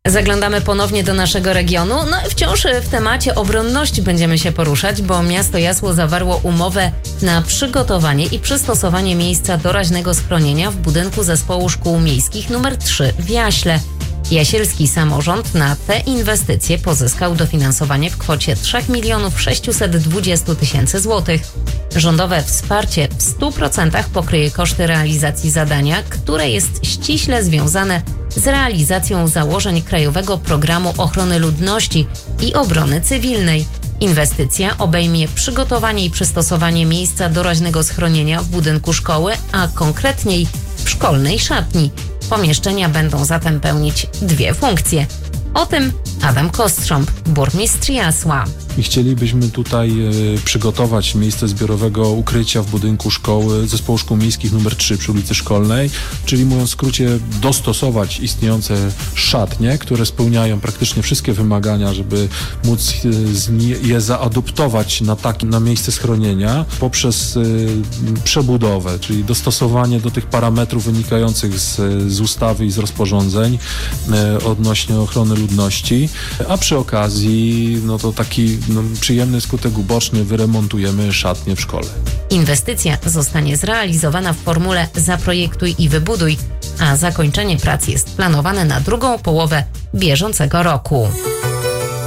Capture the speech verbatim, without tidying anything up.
Zaglądamy ponownie do naszego regionu, no i wciąż w temacie obronności będziemy się poruszać, bo miasto Jasło zawarło umowę na przygotowanie i przystosowanie miejsca doraźnego schronienia w budynku Zespołu Szkół Miejskich numer trzy w Jaśle. Jasielski samorząd na te inwestycje pozyskał dofinansowanie w kwocie trzy miliony sześćset dwadzieścia tysięcy złotych. Rządowe wsparcie w stu procentach pokryje koszty realizacji zadania, które jest ściśle związane z realizacją założeń Krajowego Programu Ochrony Ludności i Obrony Cywilnej. Inwestycja obejmie przygotowanie i przystosowanie miejsca doraźnego schronienia w budynku szkoły, a konkretniej w szkolnej szatni. Pomieszczenia będą zatem pełnić dwie funkcje. O tym Adam Kostrząb, burmistrz Jasła. I chcielibyśmy tutaj e, przygotować miejsce zbiorowego ukrycia w budynku szkoły, Zespołu Szkół Miejskich numer trzy przy ulicy Szkolnej, czyli mówiąc w skrócie dostosować istniejące szatnie, które spełniają praktycznie wszystkie wymagania, żeby móc e, je zaadoptować na, taki, na miejsce schronienia poprzez e, przebudowę, czyli dostosowanie do tych parametrów wynikających z, z ustawy i z rozporządzeń e, odnośnie ochrony ludności, a przy okazji no to taki no, przyjemny skutek uboczny, wyremontujemy szatnię w szkole. Inwestycja zostanie zrealizowana w formule zaprojektuj i wybuduj, a zakończenie prac jest planowane na drugą połowę bieżącego roku.